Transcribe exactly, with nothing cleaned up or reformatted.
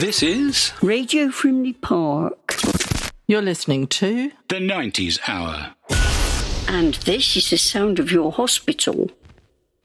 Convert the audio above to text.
This is Radio Frimley Park. You're listening to the nineties Hour. And this is the sound of your hospital.